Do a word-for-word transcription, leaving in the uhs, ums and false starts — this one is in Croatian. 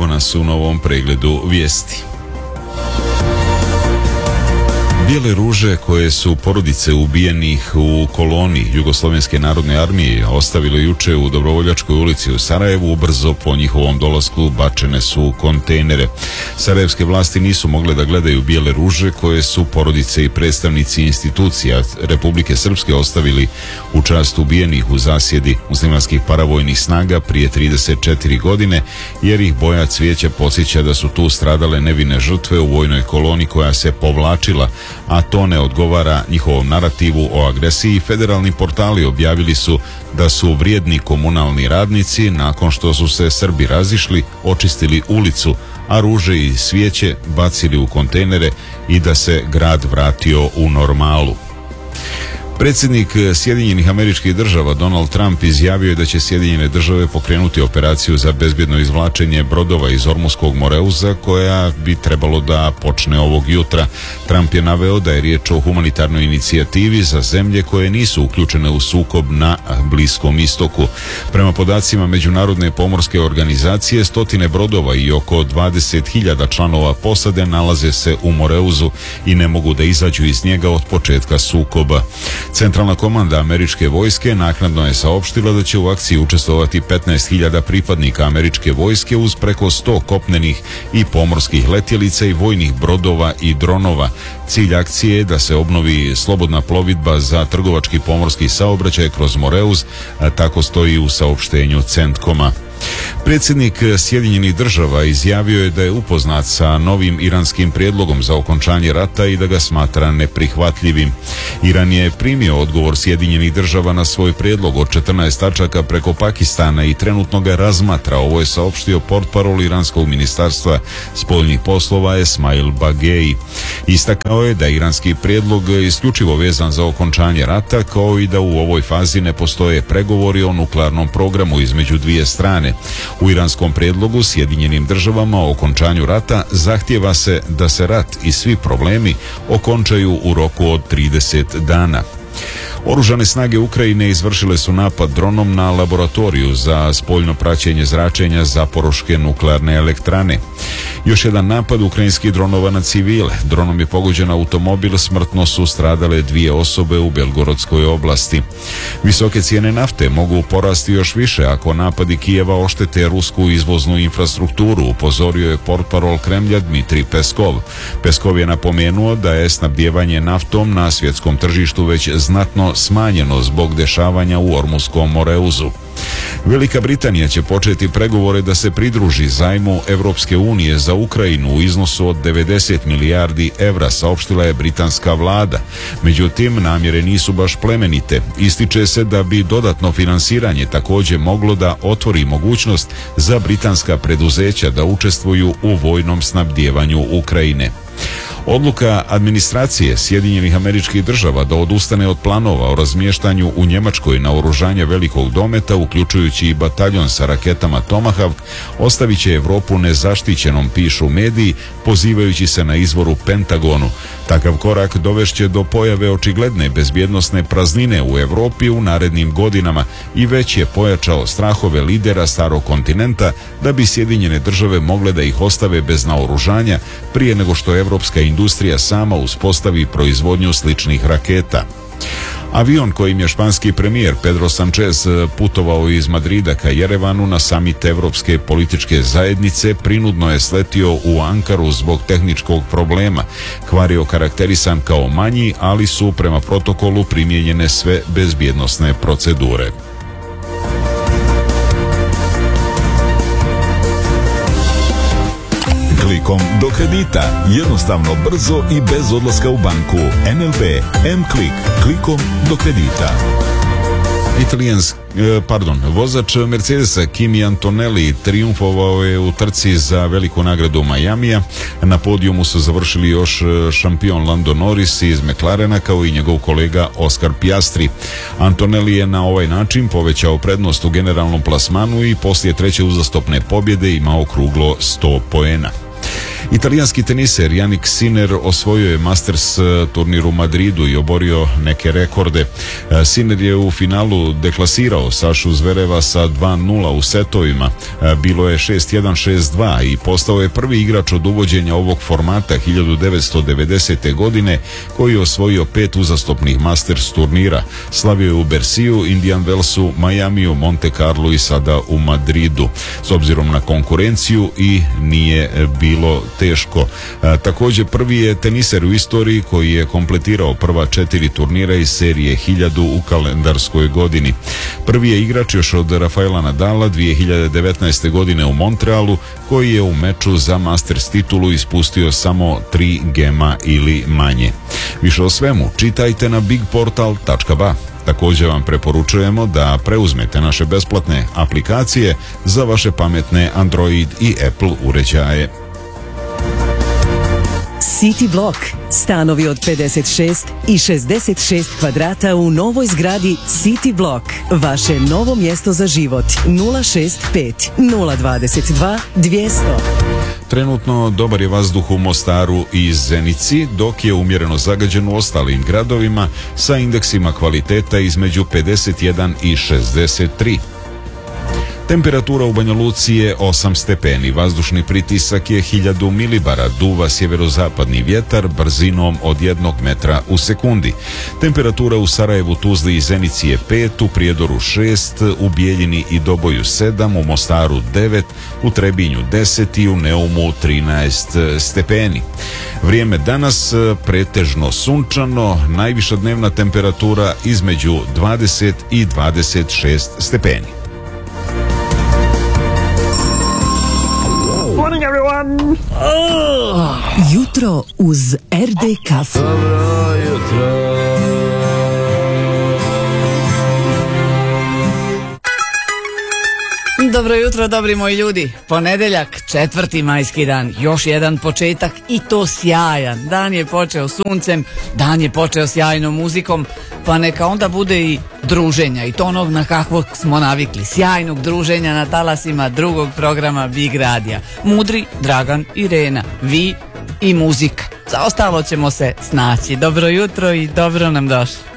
evo nas u novom pregledu vijesti. Bijele ruže koje su porodice ubijenih u koloni Jugoslovenske narodne armije ostavile juče u Dobrovoljačkoj ulici u Sarajevu, ubrzo po njihovom dolasku bačene su u kontejnere. Sarajevske vlasti nisu mogle da gledaju bijele ruže koje su porodice i predstavnici institucija Republike Srpske ostavili u čast ubijenih u zasjedi muslimanskih paravojnih snaga prije trideset četiri godine, jer ih boja cvijeća podsjeća da su tu stradale nevine žrtve u vojnoj koloni koja se povlačila, a to ne odgovara njihovom narativu o agresiji. Federalni portali objavili su da su vrijedni komunalni radnici, nakon što su se Srbi razišli, očistili ulicu, a ruže i svijeće bacili u kontejnere i da se grad vratio u normalu. Predsjednik Sjedinjenih Američkih Država Donald Trump izjavio je da će Sjedinjene Države pokrenuti operaciju za bezbjedno izvlačenje brodova iz Ormuskog Moreuza, koja bi trebalo da počne ovog jutra. Trump je naveo da je riječ o humanitarnoj inicijativi za zemlje koje nisu uključene u sukob na Bliskom istoku. Prema podacima Međunarodne pomorske organizacije, stotine brodova i oko dvadeset hiljada članova posade nalaze se u Moreuzu i ne mogu da izađu iz njega od početka sukoba. Centralna komanda američke vojske naknadno je saopštila da će u akciji učestvovati petnaest hiljada pripadnika američke vojske uz preko sto kopnenih i pomorskih letjelica i vojnih brodova i dronova. Cilj akcije je da se obnovi slobodna plovidba za trgovački pomorski saobraćaj kroz Moreuz, tako stoji u saopštenju Centkoma. Predsjednik Sjedinjenih Država izjavio je da je upoznat sa novim iranskim prijedlogom za okončanje rata i da ga smatra neprihvatljivim. Iran je primio odgovor Sjedinjenih Država na svoj prijedlog od četrnaest tačaka preko Pakistana i trenutno ga razmatra. Ovo je saopštio portparol iranskog ministarstva spoljnih poslova Esmail Bagei. Istakao je da je iranski prijedlog isključivo vezan za okončanje rata, kao i da u ovoj fazi ne postoje pregovori o nuklearnom programu između dvije strane. U iranskom prijedlogu Sjedinjenim Državama o okončanju rata zahtijeva se da se rat i svi problemi okončaju u roku od trideset dana. Oružane snage Ukrajine izvršile su napad dronom na laboratoriju za spoljno praćenje zračenja Zaporoške nuklearne elektrane. Još jedan napad ukrajinskih dronova na civile. Dronom je pogođen automobil, smrtno su stradale dvije osobe u Belgorodskoj oblasti. Visoke cijene nafte mogu porasti još više ako napadi Kijeva oštete rusku izvoznu infrastrukturu, upozorio je portparol Kremlja Dmitrij Peskov. Peskov je napomenuo da je snabdijevanje naftom na svjetskom tržištu već znatno smanjeno zbog dešavanja u Ormuskom Moreuzu. Velika Britanija će početi pregovore da se pridruži zajmu Evropske unije za Ukrajinu u iznosu od devedeset milijardi evra, saopštila je britanska vlada. Međutim, namjere nisu baš plemenite. Ističe se da bi dodatno finansiranje također moglo da otvori mogućnost za britanska preduzeća da učestvuju u vojnom snabdijevanju Ukrajine. Odluka administracije Sjedinjenih Američkih Država da odustane od planova o razmještanju u Njemačkoj naoružanja velikog dometa, uključujući i bataljon sa raketama Tomahawk, ostavit će Evropu nezaštićenom, pišu mediji, pozivajući se na izvor u Pentagonu. Takav korak dovešće do pojave očigledne bezbjednosne praznine u Evropi u narednim godinama i već je pojačao strahove lidera starog kontinenta da bi Sjedinjene Države mogle da ih ostave bez naoružanja prije nego što evropska industrija sama uspostavi proizvodnju sličnih raketa. Avion kojim je španski premijer Pedro Sanchez putovao iz Madrida ka Jerevanu na samit Evropske političke zajednice prinudno je sletio u Ankaru zbog tehničkog problema. Kvar je okarakterisan kao manji, ali su prema protokolu primijenjene sve bezbjednosne procedure. Klikom do kredita, jednostavno, brzo i bez odlaska u banku. N L B M-Klik, klikom do kredita. Italijanski, pardon, vozač Mercedesa Kimi Antonelli triumfovao je u trci za veliku nagradu Majamija. Na podijumu su završili još šampion Lando Norris iz McLarena kao i njegov kolega Oscar Piastri. Antonelli je na ovaj način povećao prednost u generalnom plasmanu i poslije treće uzastopne pobjede imao okruglo sto poena. Italijanski teniser Jannik Sinner osvojio je Masters turnir u Madridu i oborio neke rekorde. Sinner je u finalu deklasirao Sašu Zvereva sa dva nula u setovima. Bilo je šest jedan šest dva i postao je prvi igrač od uvođenja ovog formata hiljadu devetsto devedesete. godine koji je osvojio pet uzastopnih Masters turnira. Slavio je u Bersiju, Indian Wellsu, Majamiju, Monte Carlo i sada u Madridu. S obzirom na konkurenciju i nije bilo teško. A, također prvi je teniser u istoriji koji je kompletirao prva četiri turnira iz serije hiljadu u kalendarskoj godini. Prvi je igrač još od Rafaela Nadala dvije hiljade devetnaeste. godine u Montrealu koji je u meču za Masters titulu ispustio samo tri gema ili manje. Više o svemu čitajte na big portal tačka ba. Također vam preporučujemo da preuzmete naše besplatne aplikacije za vaše pametne Android i Apple uređaje. City Block. Stanovi od pedeset šest i šezdeset šest kvadrata u novoj zgradi City Block. Vaše novo mjesto za život. nula šest pet nula dvadeset dva dvjesto. Trenutno dobar je vazduh u Mostaru i Zenici, dok je umjereno zagađen u ostalim gradovima sa indeksima kvaliteta između pedeset jedan i šezdeset tri. Temperatura u Banja Luci je osam stepeni, vazdušni pritisak je hiljadu milibara, duva sjeverozapadni vjetar brzinom od jednog metra u sekundi. Temperatura u Sarajevu, Tuzli i Zenici je pet, u Prijedoru šest, u Bijeljini i Doboju sedam, u Mostaru devet, u Trebinju deset i u Neumu trinaest stepeni. Vrijeme danas pretežno sunčano, najviša dnevna temperatura između dvadeset i dvadeset šest stepeni. Morning everyone. Oh. Jutro uz er de kafu. Dobro jutro. Dobro jutro, dobri moji ljudi. Ponedeljak, četvrti majski dan, još jedan početak i to sjajan. Dan je počeo suncem, dan je počeo sjajnom muzikom, pa neka onda bude i druženja i to onog na kakvog smo navikli. Sjajnog druženja na talasima drugog programa Big Radija. Mudri, Dragan, Irena, vi i muzika. Za ostalo ćemo se snaći. Dobro jutro i dobro nam došli.